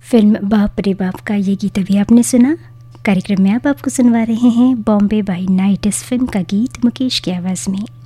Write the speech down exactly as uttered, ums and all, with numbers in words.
Film बाप रे बाप का ये गीत अभी आपने सुना। कार्यक्रम में आप आपको सुनवा रहे हैं बॉम्बे बाई नाइट, इस फिल्म का गीत मुकेश की आवाज़ में।